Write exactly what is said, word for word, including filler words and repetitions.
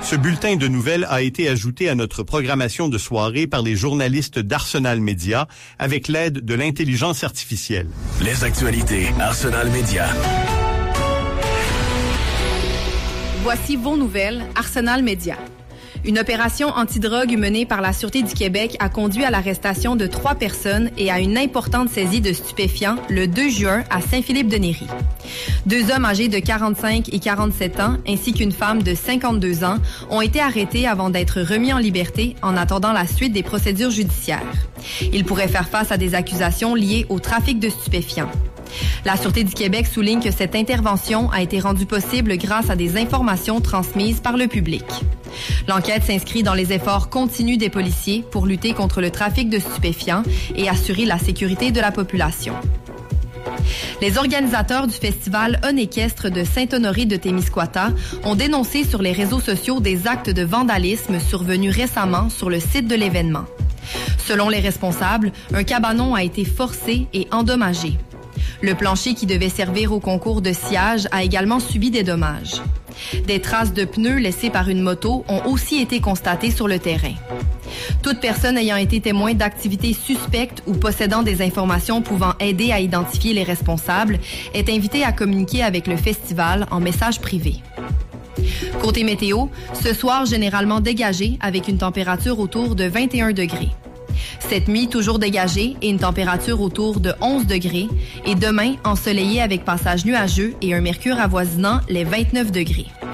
Ce bulletin de nouvelles a été ajouté à notre programmation de soirée par les journalistes d'Arsenal Média avec l'aide de l'intelligence artificielle. Les actualités Arsenal Média. Voici vos nouvelles Arsenal Média. Une opération antidrogue menée par la Sûreté du Québec a conduit à l'arrestation de trois personnes et à une importante saisie de stupéfiants le deux juin à Saint-Philippe-de-Néry. Deux hommes âgés de quarante-cinq et quarante-sept ans ainsi qu'une femme de cinquante-deux ans ont été arrêtés avant d'être remis en liberté en attendant la suite des procédures judiciaires. Ils pourraient faire face à des accusations liées au trafic de stupéfiants. La Sûreté du Québec souligne que cette intervention a été rendue possible grâce à des informations transmises par le public. L'enquête s'inscrit dans les efforts continus des policiers pour lutter contre le trafic de stupéfiants et assurer la sécurité de la population. Les organisateurs du festival On équestre de Saint-Honoré de Témiscouata ont dénoncé sur les réseaux sociaux des actes de vandalisme survenus récemment sur le site de l'événement. Selon les responsables, un cabanon a été forcé et endommagé. Le plancher qui devait servir au concours de sciage a également subi des dommages. Des traces de pneus laissées par une moto ont aussi été constatées sur le terrain. Toute personne ayant été témoin d'activités suspectes ou possédant des informations pouvant aider à identifier les responsables est invitée à communiquer avec le festival en message privé. Côté météo, ce soir généralement dégagé avec une température autour de vingt et un degrés. Cette nuit, toujours dégagée et une température autour de onze degrés. Et demain, ensoleillé avec passage nuageux et un mercure avoisinant les vingt-neuf degrés.